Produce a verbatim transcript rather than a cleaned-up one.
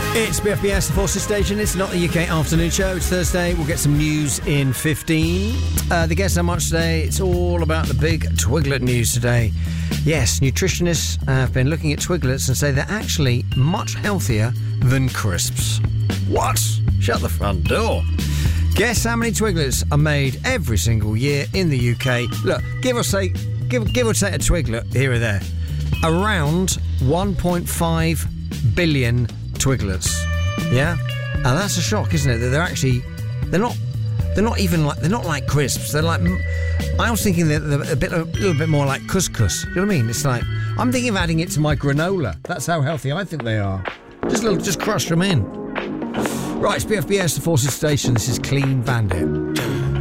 It's B F B S, the Forces Station. It's not the U K afternoon show. It's Thursday. We'll get some news in fifteen. Uh, the guess how much today? It's all about the big Twiglet news today. Yes, nutritionists have been looking at Twiglets and say they're actually much healthier than crisps. What? Shut the front door. Guess how many Twiglets are made every single year in the U K? Look, give or take, give, give or take a Twiglet here or there. Around one point five billion Twiglets. Yeah? And that's a shock, isn't it? That they're actually, they're not, they're not even like, they're not like crisps. They're like, I was thinking they're, they're a bit, a little bit more like couscous. You know what I mean? It's like, I'm thinking of adding it to my granola. That's how healthy I think they are. Just a little, just crush them in. Right, it's B F B S, the Forces Station. This is Clean Bandit.